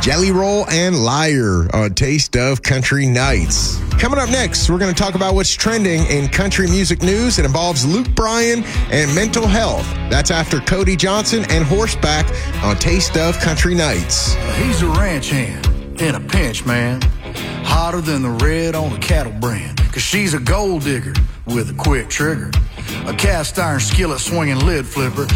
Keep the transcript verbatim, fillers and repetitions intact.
Jelly Roll and Liar on Taste of Country Nights. Coming up next, we're going to talk about what's trending in country music news. It involves Luke Bryan and mental health. That's after Cody Johnson and Horseback on Taste of Country Nights. He's a ranch hand in a pinch, man. Hotter than the red on a cattle brand. Cause she's a gold digger with a quick trigger. A cast iron skillet swinging lid flipper.